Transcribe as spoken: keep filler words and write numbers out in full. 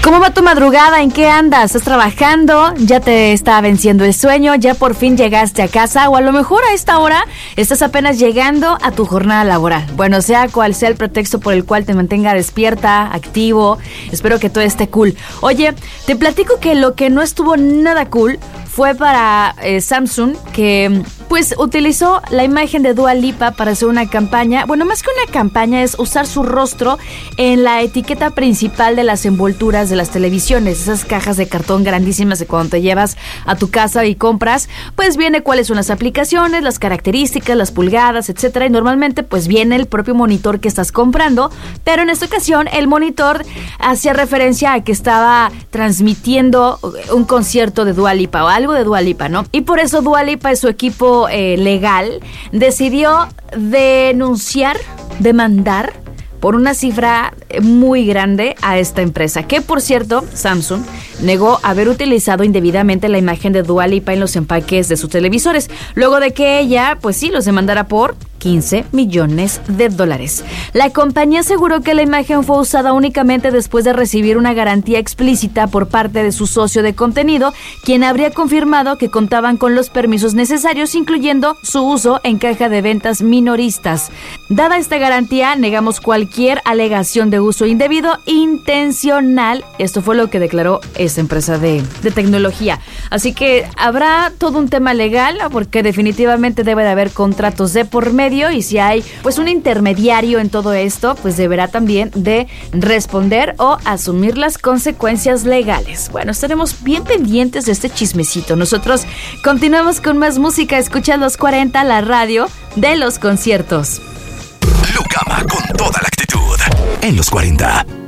¿Cómo va tu madrugada? ¿En qué andas? ¿Estás trabajando? ¿Ya te está venciendo el sueño? ¿Ya por fin llegaste a casa? O a lo mejor a esta hora estás apenas llegando a tu jornada laboral. Bueno, sea cual sea el pretexto por el cual te mantenga despierta, activo, espero que todo esté cool. Oye, te platico que lo que no estuvo nada cool fue para eh, Samsung, que pues utilizó la imagen de Dua Lipa para hacer una campaña. Bueno, más que una campaña es usar su rostro en la etiqueta principal de las envolturas de las televisiones, esas cajas de cartón grandísimas de cuando te llevas a tu casa y compras, pues viene cuáles son las aplicaciones, las características, las pulgadas, etcétera, y normalmente pues viene el propio monitor que estás comprando, pero en esta ocasión el monitor hacía referencia a que estaba transmitiendo un concierto de Dua Lipa o algo de Dua Lipa, ¿no? Y por eso Dua Lipa y su equipo eh, legal decidió denunciar, demandar por una cifra muy grande a esta empresa, que por cierto, Samsung negó haber utilizado indebidamente la imagen de Dua Lipa en los empaques de sus televisores, luego de que ella, pues sí, los demandara por quince millones de dólares. La compañía aseguró que la imagen fue usada únicamente después de recibir una garantía explícita por parte de su socio de contenido, quien habría confirmado que contaban con los permisos necesarios, incluyendo su uso en caja de ventas minoristas. Dada esta garantía, negamos cualquier alegación de uso indebido intencional. Esto fue lo que declaró esta empresa de, de tecnología. Así que habrá todo un tema legal, porque definitivamente debe de haber contratos de por medio, y si hay pues un intermediario en todo esto, pues deberá también de responder o asumir las consecuencias legales. Bueno, estaremos bien pendientes de este chismecito. Nosotros continuamos con más música. Escucha Los cuarenta, la radio de los conciertos. Lucama con toda la actitud en Los cuarenta.